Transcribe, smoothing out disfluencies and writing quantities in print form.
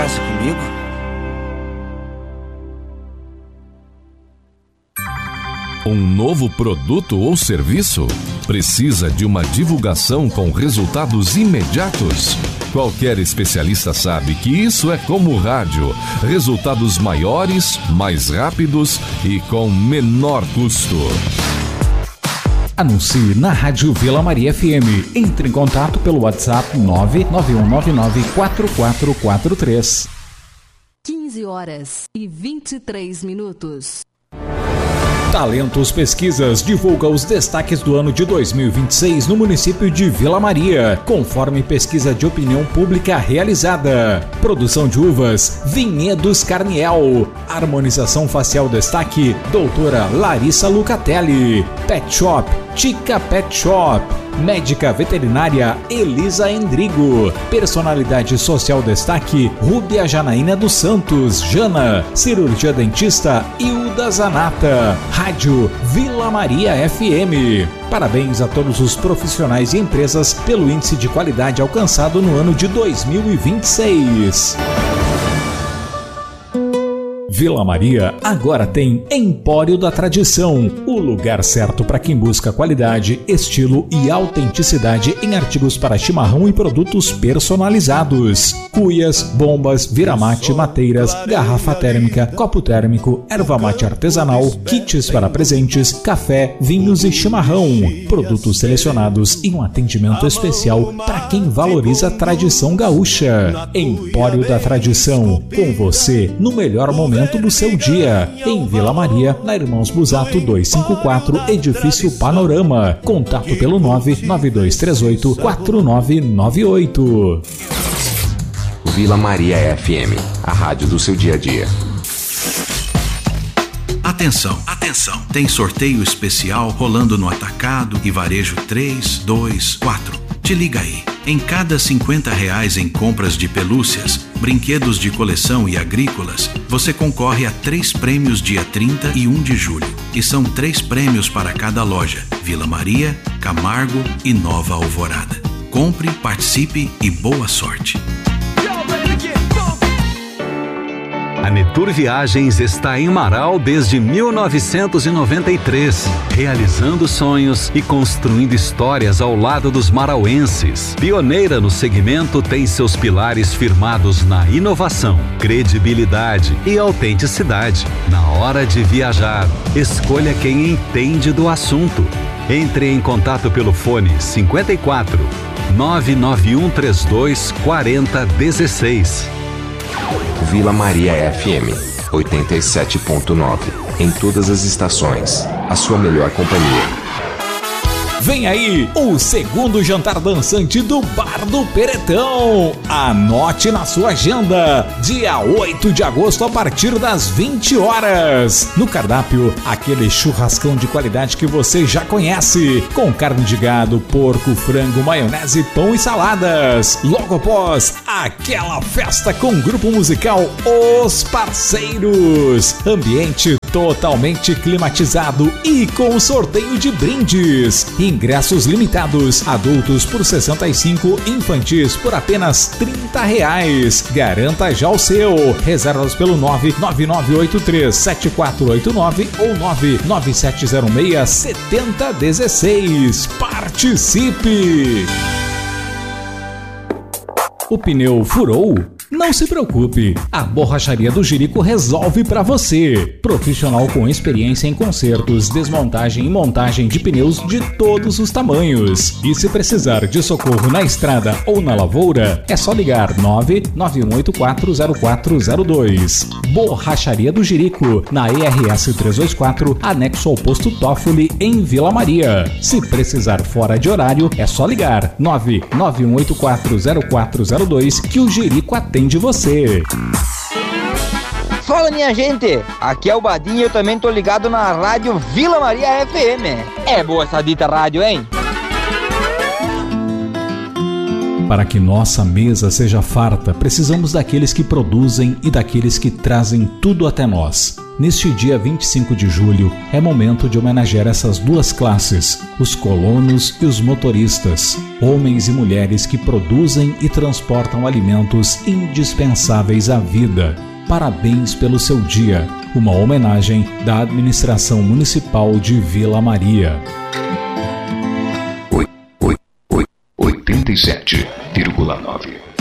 casa comigo? Um novo produto ou serviço? Precisa de uma divulgação com resultados imediatos? Qualquer especialista sabe que isso é como o rádio. Resultados maiores, mais rápidos e com menor custo. Anuncie na Rádio Vila Maria FM. Entre em contato pelo WhatsApp 991994443. 15h23. Talentos Pesquisas divulga os destaques do ano de 2026 no município de Vila Maria, conforme pesquisa de opinião pública realizada. Produção de uvas, Vinhedos Carniel. Harmonização facial destaque, doutora Larissa Lucatelli. Pet Shop, Tica Pet Shop. Médica veterinária Elisa Endrigo. Personalidade social destaque Rúbia Janaína dos Santos, Jana. Cirurgia dentista Hilda Zanata. Rádio Vila Maria FM. Parabéns a todos os profissionais e empresas pelo índice de qualidade alcançado no ano de 2026. Vila Maria agora tem Empório da Tradição, o lugar certo para quem busca qualidade, estilo e autenticidade em artigos para chimarrão e produtos personalizados. Cuias, bombas, viramate, mateiras, garrafa térmica, copo térmico, erva mate artesanal, kits para presentes, café, vinhos e chimarrão. Produtos selecionados e um atendimento especial para quem valoriza a tradição gaúcha. Empório da Tradição, com você no melhor momento do seu dia, em Vila Maria, na Irmãos Busato 254, Edifício Panorama. Contato pelo 99238-4998. Vila Maria FM, a rádio do seu dia a dia. Atenção, atenção! Tem sorteio especial rolando no Atacado e Varejo 3, 2, 4. Te liga aí. Em cada R$50 em compras de pelúcias, brinquedos de coleção e agrícolas, você concorre a 3 prêmios dia 30 e 1 de julho. E são 3 prêmios para cada loja: Vila Maria, Camargo e Nova Alvorada. Compre, participe e boa sorte. A Netur Viagens está em Marau desde 1993, realizando sonhos e construindo histórias ao lado dos marauenses. Pioneira no segmento, tem seus pilares firmados na inovação, credibilidade e autenticidade. Na hora de viajar, escolha quem entende do assunto. Entre em contato pelo fone 54 99132 4016. Vila Maria FM 87.9. Em todas as estações, a sua melhor companhia. Vem aí o segundo jantar dançante do Bar do Peretão. Anote na sua agenda, dia 8 de agosto a partir das 20 horas. No cardápio, aquele churrascão de qualidade que você já conhece, com carne de gado, porco, frango, maionese, pão e saladas. Logo após, aquela festa com o grupo musical Os Parceiros. Ambiente totalmente climatizado e com sorteio de brindes. Ingressos limitados, adultos por 65, infantis por apenas R$30. Garanta já o seu. Reservas pelo 99983-7489 ou 99706-7016. Participe! O pneu furou? Não se preocupe, a Borracharia do Jerico resolve para você. Profissional com experiência em consertos, desmontagem e montagem de pneus de todos os tamanhos. E se precisar de socorro na estrada ou na lavoura, é só ligar 991840402. Borracharia do Jerico, na ERS 324, anexo ao posto Toffoli, em Vila Maria. Se precisar fora de horário, é só ligar 991840402 que o Jerico atende você. Fala, minha gente, aqui é o Badinho e eu também tô ligado na rádio Vila Maria FM. É boa essa dita rádio, hein? Para que nossa mesa seja farta, precisamos daqueles que produzem e daqueles que trazem tudo até nós. Neste dia 25 de julho, é momento de homenagear essas duas classes, os colonos e os motoristas, homens e mulheres que produzem e transportam alimentos indispensáveis à vida. Parabéns pelo seu dia. Uma homenagem da Administração Municipal de Vila Maria. 87,9